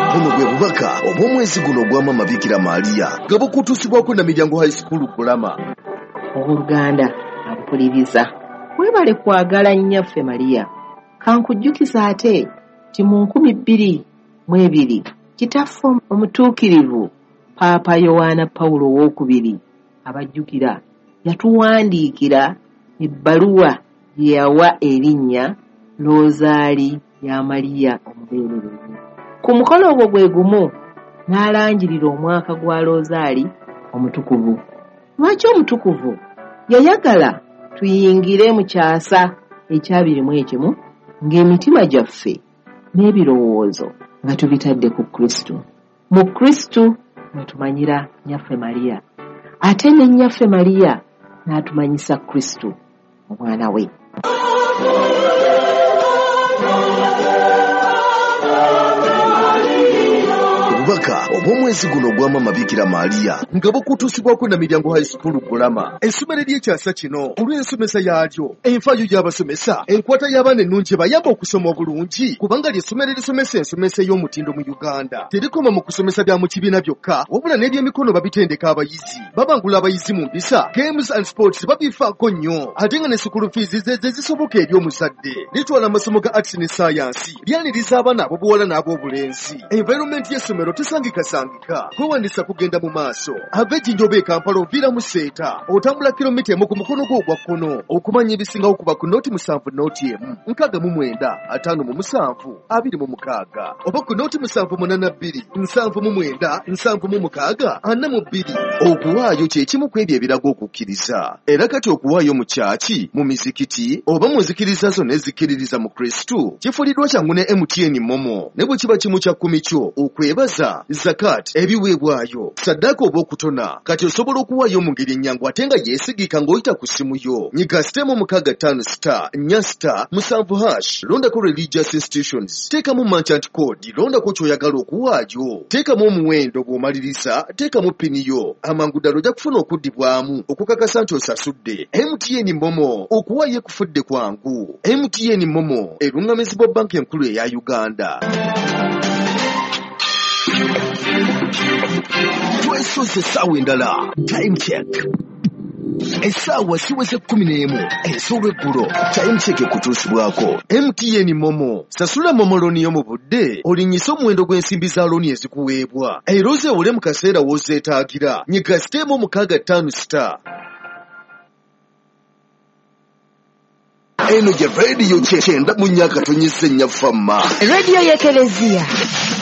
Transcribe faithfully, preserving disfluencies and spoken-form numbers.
buno bwe bubaka obw'omwezi guno ogw'amama Bikira Maria nga bukutuusibwako na Miryango High School Bulama. Obooluganda abukuliriza webale kwagala nnyaffe Maria. Kankujjukiza ate ti mu nkumi bbiri mu ebiri kitaffe omutuukirivu Paapa Yowaana Pawulo owookubiri abajjukira yatuwandiikira ebbaluwa gye yawa erinnya Loozaali ya Maria omubeererezi. Ku mukolo ogwo gwe gumu n'alanjirira omwaka gwa Loozaali omutukuvu. Lwaki omutukuvu? Yayagala tuyingire mu kyasa ekyabiri mu ekimu ng'emitima gyaffe n'ebirowoozo nga tubitadde ku Kristo. Mu Kristo mwe tumanyira nnyaffe Maria, ate ne nnyaffe Maria n'atumanyisa Kristo omwana we. Obubaka obw'omwezi guno ogw'amama Bikira Maria nga bukutuusibwako na Miryango High School Bulama. Essomero ly'ekyasa kino olw'ensomesa yaalyo, enfaayo y'abasomesa, enkwata y'abaana ennungi ebayamba okusoma obulungi, kubanga ly'essomero erisomesa ensomesa ey'omutindo mu Uganda. Terikoma mu kusomesa bya mu kibiina byokka, wabula n'ebyemikono babitendeka abayizi, babangula abayizi mu mpisa, games and sports babifaako nnyo, ate nga ne school fees ze ze zisoboka eri omuzadde. Litwala amasomo ga arts ne science, lyaniriza abaana ab'obuwala n'ab'obulenzi. Environment y'essomero tesangikasangika, kwewandisa kugenda mu maaso. Ava Ejjinja e Kampala oviira mu Seeta, otambula kilomita emu ku mukono gwo ogwa kkono, okumanya ebisingawo kuba ku nooti musanvu nooti emu, nkaaga mu mwenda, ataano mu musanvu, abiri mu mukaaga, oba ku nooti musanvu munaana bbiri, nsanvu mu mwenda, nsanvu mu mukaaga, ana mu bbiri. Okuwaayo kye kimu ku ebyo ebiraga okukkiriza. Era kati okuwaayo mu kyaki, mu mizikiti, oba mu nzikiriza zo n'ezikkiririza mu Kristo, kifuuliddwa kyangu ne M T N Momo. Ne bwe kiba kimu kya kkumi kyo, okwebaza, zakat, ebiweebwayo, saddaaka oba okutona, kati osobola okuwaayo mu ngeri ennyangu ate nga yeesigika ng'oyita ku ssimu yo. Nyiga sitemu mukaaga ttaano star, nnya star, musanvu hash, londako religious institutions, teekamu merchant code, londako ky'oyagala okuwaayo, teekamu omuwendo bw'omaliriza, teekamu pini yo. Amangu ddala ojja kufuna okuddibwamu okukakasa nti osasudde. M T N Momo, okuwaayo ekufudde kwangu. M T N Momo, eruŋŋamizibwa banka enkulu eya Uganda. Twesoze essaawa endala, time check. Essaawa siweze kkumi n'emu ez'olweggulo, time check ekutuusibwako. M T N Momo, sasula Momo looni yo mu budde, olinnyise omuwendo gw'ensimbi za looni ezikuweebwa. Era ozeewole mu kaseera w'ozeetaagira. Nyiga siteemu mukaaga ttaano star. Eno gye rediyo kyenda mu nnyaka tonyise nnyafamma. Rediyo y'Ekereziya.